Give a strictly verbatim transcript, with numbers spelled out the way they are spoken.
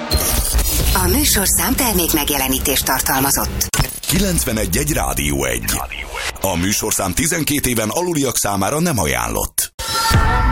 A műsorszám termék megjelenítést tartalmazott. kilencvenegy egy Rádió egy. A műsorszám tizenkét éven aluliak számára nem ajánlott.